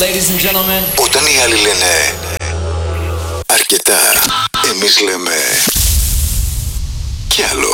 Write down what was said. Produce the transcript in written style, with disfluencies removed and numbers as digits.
Ladies and gentlemen. Όταν οι άλλοι λένε αρκετά, εμείς λέμε κι άλλο.